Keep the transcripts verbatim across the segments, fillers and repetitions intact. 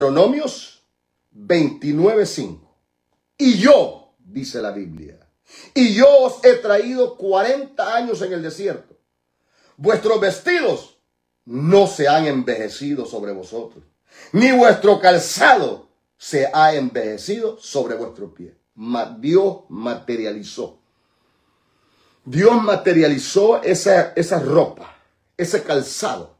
Deuteronomios veintinueve cinco. Y yo, dice la Biblia, y yo os he traído cuarenta años en el desierto. Vuestros vestidos no se han envejecido sobre vosotros, ni vuestro calzado se ha envejecido sobre vuestros pies. Ma- Dios materializó. Dios materializó esa, esa ropa, ese calzado.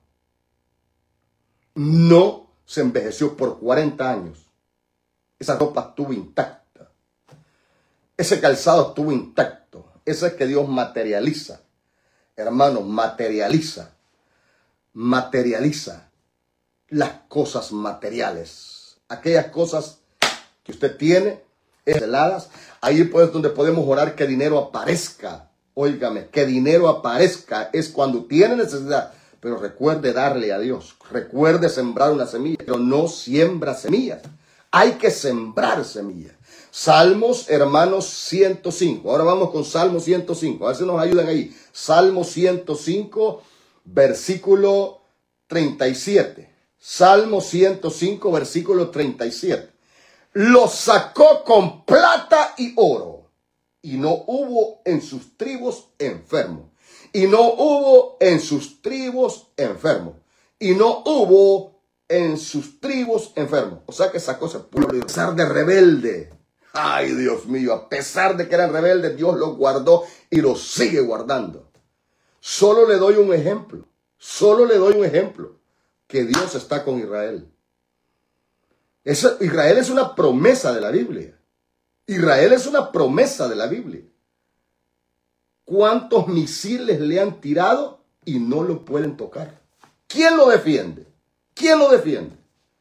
No se envejeció por cuarenta años. Esa ropa estuvo intacta. Ese calzado estuvo intacto. Eso es que Dios materializa. Hermanos, materializa. Materializa las cosas materiales. Aquellas cosas que usted tiene, heladas. Ahí pues donde podemos orar que dinero aparezca. Óigame, que dinero aparezca es cuando tiene necesidad. Pero recuerde darle a Dios. Recuerde sembrar una semilla. Pero no siembra semillas. Hay que sembrar semillas. Salmos, hermanos, ciento cinco. Ahora vamos con Salmo ciento cinco. A ver si nos ayudan ahí. Salmo ciento cinco, versículo treinta y siete. Salmo ciento cinco, versículo treinta y siete. Los sacó con plata y oro, y no hubo en sus tribus enfermo. Y no hubo en sus tribus enfermo. Y no hubo en sus tribus enfermos. O sea que sacó ese pueblo a pesar de rebelde. Ay, Dios mío, a pesar de que eran rebeldes, Dios los guardó y los sigue guardando. Solo le doy un ejemplo. Solo le doy un ejemplo. Que Dios está con Israel. Eso, Israel es una promesa de la Biblia. Israel es una promesa de la Biblia. ¿Cuántos misiles le han tirado y no lo pueden tocar? ¿Quién lo defiende? ¿Quién lo defiende?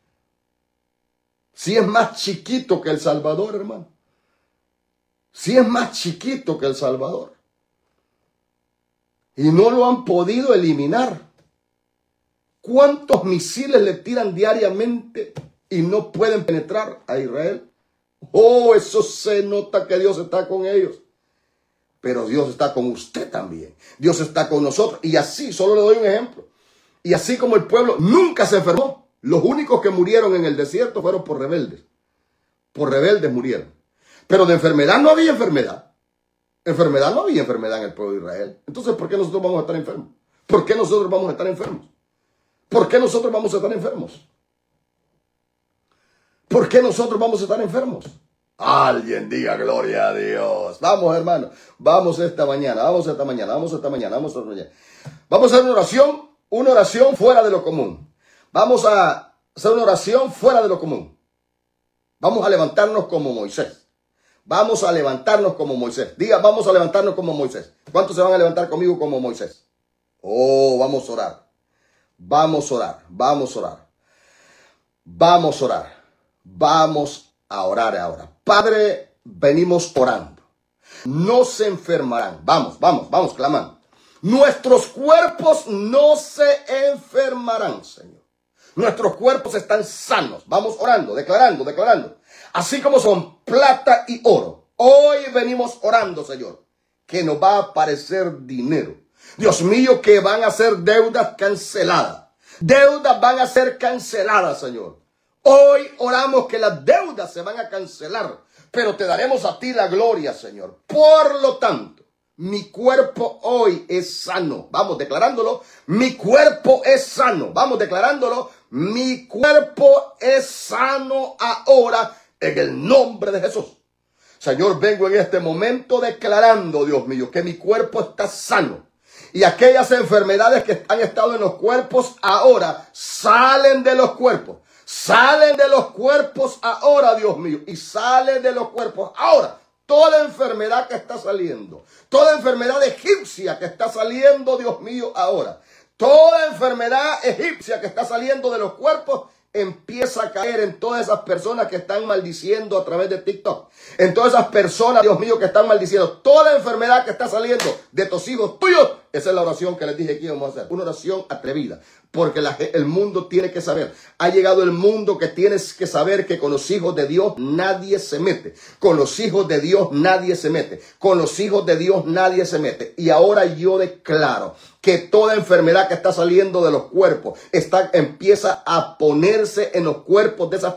Si es más chiquito que El Salvador, hermano. Si es más chiquito que El Salvador. Y no lo han podido eliminar. ¿Cuántos misiles le tiran diariamente y no pueden penetrar a Israel? Oh, eso se nota que Dios está con ellos. Pero Dios está con usted también. Dios está con nosotros. Y así, solo le doy un ejemplo. Y así como el pueblo nunca se enfermó. Los únicos que murieron en el desierto fueron por rebeldes. Por rebeldes murieron. Pero de enfermedad no había enfermedad. Enfermedad no había enfermedad en el pueblo de Israel. Entonces, ¿por qué nosotros vamos a estar enfermos? ¿Por qué nosotros vamos a estar enfermos? ¿Por qué nosotros vamos a estar enfermos? ¿Por qué nosotros vamos a estar enfermos? Alguien diga gloria a Dios. Vamos, hermano. Vamos esta mañana. Vamos esta mañana. Vamos esta mañana. Vamos esta mañana. Vamos a hacer una oración. Una oración fuera de lo común. Vamos a hacer una oración fuera de lo común. Vamos a levantarnos como Moisés. Vamos a levantarnos como Moisés. Diga, vamos a levantarnos como Moisés. ¿Cuántos se van a levantar conmigo como Moisés? Oh, vamos a orar. Vamos a orar. Vamos a orar. Vamos a orar. Vamos a orar ahora. Padre, venimos orando. No se enfermarán. Vamos, vamos, vamos clamando. Nuestros cuerpos no se enfermarán, Señor. Nuestros cuerpos están sanos. Vamos orando, declarando, declarando. Así como son plata y oro. Hoy venimos orando, Señor, que nos va a aparecer dinero. Dios mío, que van a ser deudas canceladas. Deudas van a ser canceladas, Señor. Hoy oramos que las deudas se van a cancelar, pero te daremos a ti la gloria, Señor. Por lo tanto, mi cuerpo hoy es sano. Vamos declarándolo. Mi cuerpo es sano. Vamos declarándolo. Mi cuerpo es sano ahora en el nombre de Jesús. Señor, vengo en este momento declarando, Dios mío, que mi cuerpo está sano. Y aquellas enfermedades que han estado en los cuerpos ahora salen de los cuerpos. Salen de los cuerpos ahora, Dios mío. Y salen de los cuerpos ahora. Toda enfermedad que está saliendo. Toda enfermedad egipcia que está saliendo, Dios mío, ahora. Toda enfermedad egipcia que está saliendo de los cuerpos empieza a caer en todas esas personas que están maldiciendo a través de TikTok. En todas esas personas, Dios mío, que están maldiciendo. Toda enfermedad que está saliendo de tus hijos tuyos. Esa es la oración que les dije que íbamos a hacer. Una oración atrevida. Porque la, el mundo tiene que saber. Ha llegado el mundo que tienes que saber que con los hijos de Dios nadie se mete. Con los hijos de Dios nadie se mete. Con los hijos de Dios nadie se mete. Y ahora yo declaro que toda enfermedad que está saliendo de los cuerpos está, empieza a ponerse en los cuerpos de esas